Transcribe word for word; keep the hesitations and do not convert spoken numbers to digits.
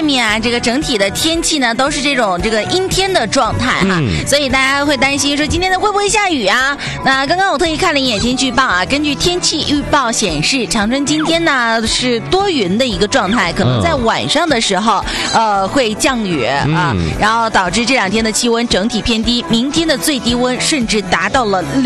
面啊，这个整体的天气呢都是这种这个阴天的状态哈，嗯、所以大家会担心说今天的会不会下雨啊？那刚刚我特意看了一眼天气预报啊，根据天气预报显示，长春今天呢是多云的一个状态，可能在晚上的时候，呃，会降雨啊，嗯、然后导致这两天的气温整体偏低，明天的最低温甚至达到了